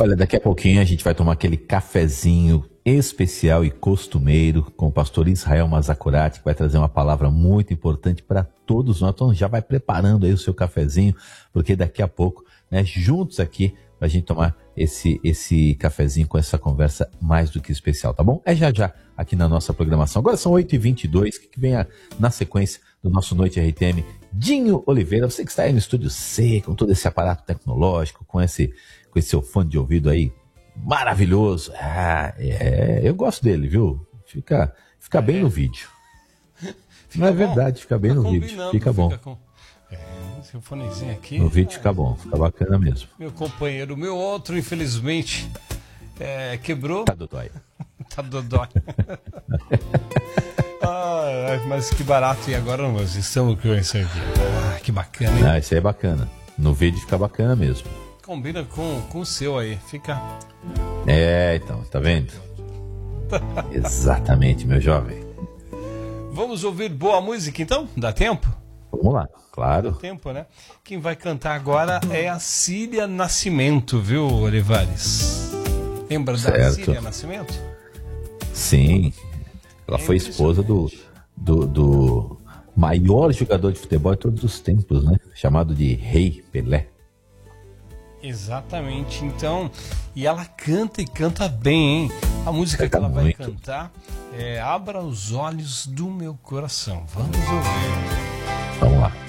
Olha, daqui a pouquinho a gente vai tomar aquele cafezinho especial e costumeiro com o pastor Israel Mazacurati, que vai trazer uma palavra muito importante para todos nós. Então já vai preparando aí o seu cafezinho, porque daqui a pouco, né, juntos aqui, a gente tomar esse cafezinho com essa conversa mais do que especial, tá bom? É já aqui na nossa programação. Agora são 8h22, que vem na sequência do nosso Noite RTM, Dinho Oliveira, você que está aí no Estúdio C, com todo esse aparato tecnológico, com esse seu fone de ouvido aí, maravilhoso. Eu gosto dele, viu? Fica bem no vídeo. Não é verdade, fica bem no vídeo, fica bom. Seu fonezinho aqui. No vídeo fica bom, fica bacana mesmo. Meu companheiro, meu outro, infelizmente, quebrou. Tá dodói. Tá dodói. Mas que barato. E agora nós estamos com isso aqui. Que bacana, hein? Isso aí é bacana. No vídeo fica bacana mesmo. Combina com o seu aí. Fica... então, tá vendo? Exatamente, meu jovem. Vamos ouvir boa música, então? Dá tempo? Vamos lá, claro. Dá tempo, né? Quem vai cantar agora é a Cília Nascimento, viu, Olivares? Lembra da Cília Nascimento? Sim. Ela foi esposa do maior jogador de futebol de todos os tempos, né? Chamado de Rei Pelé. Exatamente, então, e ela canta e canta bem, hein? A música que ela vai cantar é Abra os Olhos do Meu Coração. Vamos ouvir. Vamos lá.